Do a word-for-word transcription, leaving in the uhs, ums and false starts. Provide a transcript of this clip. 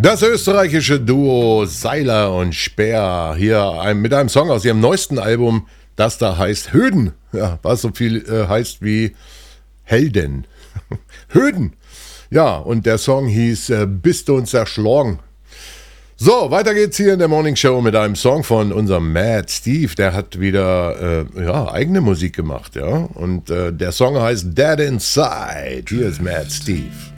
Das österreichische Duo Seiler und Speer hier ein, mit einem Song aus ihrem neuesten Album, das da heißt Höden. Ja, was so viel äh, heißt wie Helden. Höden. Ja, und der Song hieß äh, Bist du uns zerschlagen. So, weiter geht's hier in der Morning Show mit einem Song von unserem Mad Steve. Der hat wieder äh, ja, eigene Musik gemacht, ja. Und äh, der Song heißt Dead Inside. Hier ist Mad Steve.